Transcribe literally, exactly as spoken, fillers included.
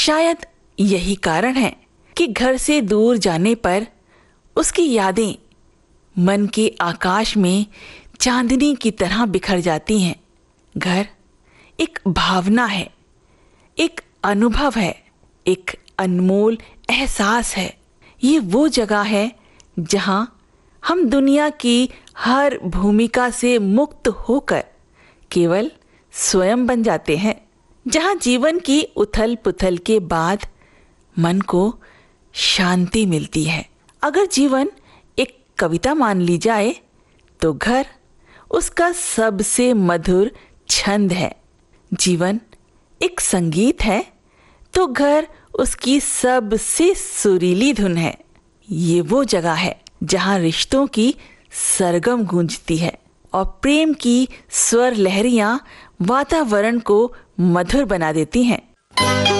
शायद यही कारण है कि घर से दूर जाने पर उसकी यादें मन के आकाश में चांदनी की तरह बिखर जाती हैं। घर एक भावना है, एक अनुभव है, एक अनमोल एहसास है। ये वो जगह है जहां हम दुनिया की हर भूमिका से मुक्त होकर केवल स्वयं बन जाते हैं, जहां जीवन की उथल पुथल के बाद मन को शांति मिलती है। अगर जीवन एक कविता मान ली जाए तो घर उसका सबसे मधुर छंद है। जीवन एक संगीत है तो घर उसकी सबसे सुरीली धुन है। ये वो जगह है जहां रिश्तों की सरगम गूंजती है और प्रेम की स्वर लहरियां वातावरण को मधुर बना देती हैं।